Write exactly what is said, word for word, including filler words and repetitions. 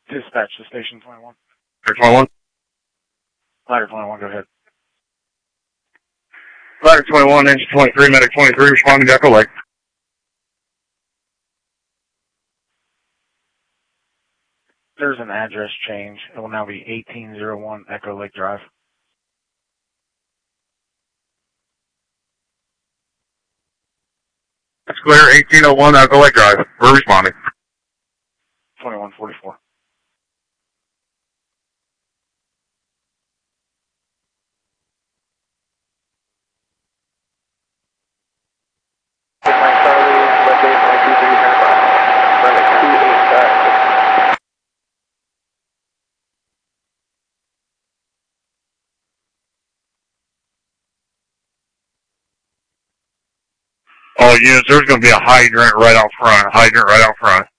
Dispatch to station twenty-one. twenty-one? Ladder twenty-one, go ahead. Ladder twenty-one, engine twenty-three, medic twenty-three, responding to Echo Lake. There's an address change. It will now be eighteen oh one Echo Lake Drive. That's clear, eighteen oh one Echo Lake Drive. We're responding. twenty-one forty-four. All units, there's going to be a hydrant right out front. Hydrant right out front.